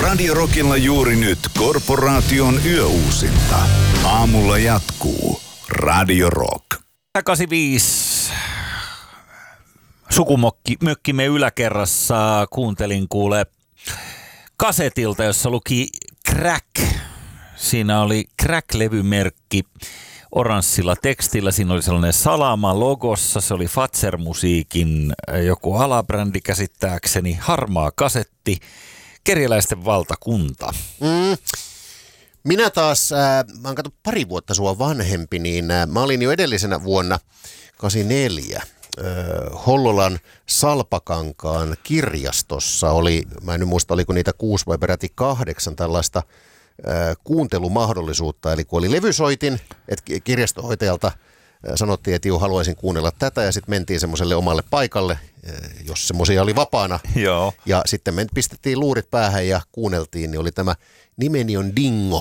Radio Rockilla juuri nyt Korporaation yöuusinta. Aamulla jatkuu Radio Rock. 85 sukumökkimme yläkerrassa kuuntelin kasetilta, jossa luki Crack. Siinä oli Crack-levymerkki oranssilla tekstillä. Siinä oli sellainen salama logossa. Se oli Fazer-musiikin joku alabrändi käsittääkseni. Harmaa kasetti. Kerjäläisten valtakunta. Minä taas, mä oon pari vuotta sua vanhempi, niin mä olin jo edellisenä vuonna 84 Hollolan Salpakankaan kirjastossa. Mä en nyt muista, oliko niitä 6 vai peräti 8 tällaista kuuntelumahdollisuutta. Eli kun oli levysoitin, että kirjastohoitajalta sanottiin, että haluaisin kuunnella tätä, ja sitten mentiin semmoiselle omalle paikalle, jos semmoisia oli vapaana. Joo. Ja sitten me pistettiin luurit päähän ja kuunneltiin, niin oli tämä Nimeni on Dingo,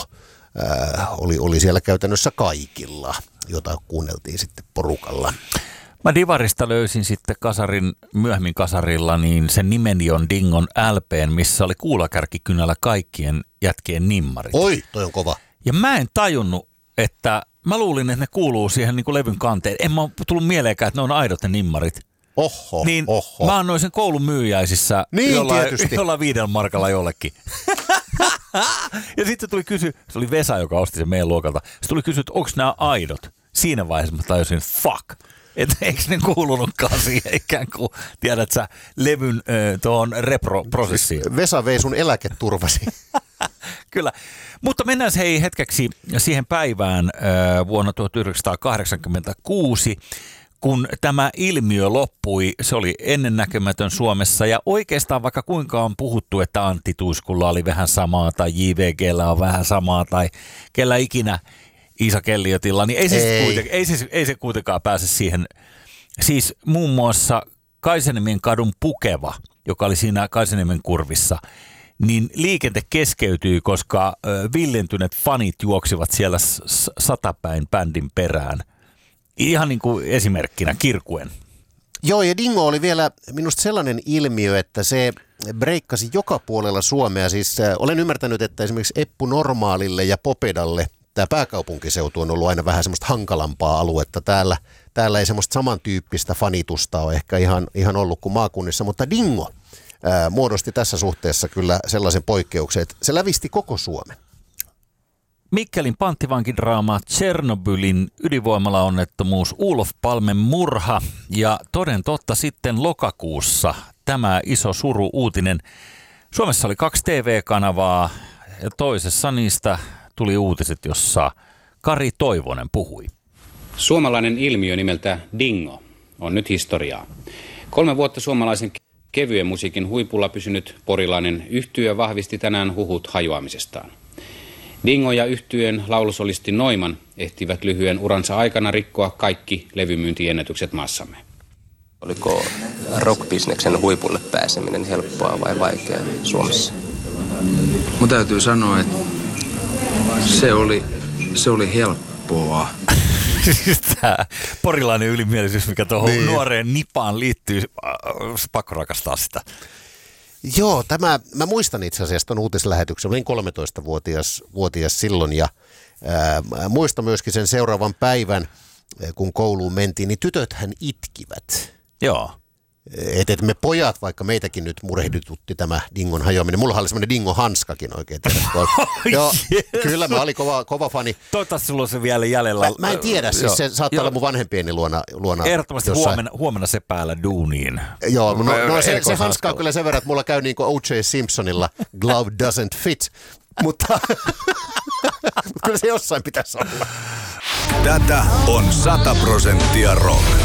oli siellä käytännössä kaikilla, jota kuunneltiin sitten porukalla. Mä Divarista löysin sitten myöhemmin kasarilla, niin sen Nimeni on Dingon LP:n, missä oli kuulakärkikynällä kaikkien jätkien nimmarit. Oi, toi on kova. Ja mä en tajunnut, että mä luulin, että ne kuuluu siihen niin kuin levyn kanteen. En mä tullut mieleenkään, että ne on aidot ne nimmarit. Oho. Mä annoin sen koulun myyjäisissä niin, jollain 5 markalla jollekin. Ja sitten tuli kysyä, se oli Vesa, joka osti sen meidän luokalta. Se tuli kysyä, että onko nämä aidot? Siinä vaiheessa mä tajusin, fuck. Että eikö ne kuulunutkaan siihen ikään kuin, tiedät sä, levyn tuohon reproprosessiin. Vesa vei sun eläketurvasi. Kyllä. Mutta mennään hetkeksi siihen päivään vuonna 1986, kun tämä ilmiö loppui. Se oli ennennäkemätön Suomessa, ja oikeastaan vaikka kuinka on puhuttu, että Antti Tuiskulla oli vähän samaa tai JVGllä on vähän samaa tai kellä ikinä Iisa Kelliotilla, niin ei se kuitenkaan pääse siihen. Siis muun muassa Kaisaniemen kadun Pukeva, joka oli siinä Kaisaniemen kurvissa, niin liikente keskeytyi, koska villentyneet fanit juoksivat siellä satapäin bändin perään. Ihan niin kuin esimerkkinä kirkuen. Joo, ja Dingo oli vielä minusta sellainen ilmiö, että se breikkasi joka puolella Suomea. Siis olen ymmärtänyt, että esimerkiksi Eppu Normaalille ja Popedalle tämä pääkaupunkiseutu on ollut aina vähän semmoista hankalampaa aluetta. Täällä ei semmoista samantyyppistä fanitusta ole ehkä ihan ollut kuin maakunnissa, mutta Dingo muodosti tässä suhteessa kyllä sellaisen poikkeuksen, että se lävisti koko Suomen. Mikkelin panttivankidraama, Tšernobylin ydinvoimalaonnettomuus, Olof Palmen murha ja toden totta sitten lokakuussa tämä iso suru-uutinen. Suomessa oli 2 TV-kanavaa ja toisessa niistä tuli uutiset, jossa Kari Toivonen puhui. Suomalainen ilmiö nimeltä Dingo on nyt historiaa. 3 vuotta suomalaisen kevyen musiikin huipulla pysynyt porilainen yhtye vahvisti tänään huhut hajoamisestaan. Dingo ja yhtyeen laulusolisti Noiman ehtivät lyhyen uransa aikana rikkoa kaikki levymyyntiennätykset maassamme. Oliko rockbisneksen huipulle pääseminen helppoa vai vaikeaa Suomessa? Mun täytyy sanoa, että se oli helppoa. Tämä porilainen ylimielisyys, mikä tuohon nuoreen nipaan liittyy, pakko rakastaa sitä. Joo, mä muistan itse asiassa tuon uutislähetyksen. Olin 13-vuotias silloin ja muistan myöskin sen seuraavan päivän, kun kouluun mentiin, niin tytöthän itkivät. Joo. Että me pojat, vaikka meitäkin nyt murehdytutti tämä Dingon hajoaminen. Mulla oli semmoinen Dingo-hanskakin oikein. Joo, kyllä mä olin kova fani. Toivottavasti sulla on se vielä jäljellä. Mä en tiedä, siis se saattaa olla mun vanhempieni luona. Ehdottomasti huomenna se päällä duuniin. Joo, se hanska on kyllä sen verran, että mulla käy niin kuin O.J. Simpsonilla, glove doesn't fit. Mutta kyllä se jossain pitäisi olla. Tätä on 100% rock.